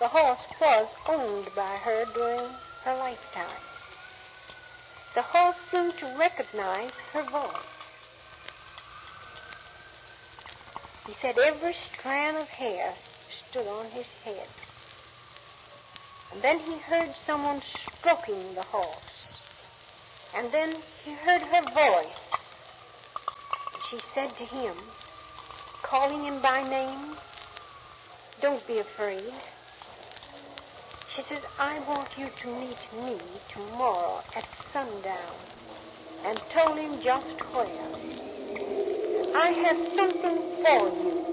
The horse was owned by her during her lifetime. The horse seemed to recognize her voice. He said every strand of hair stood on his head. And then he heard someone stroking the horse. And then he heard her voice. She said to him, calling him by name, "Don't be afraid." She says, "I want you to meet me tomorrow at sundown," and told him just where. "I have something for you,"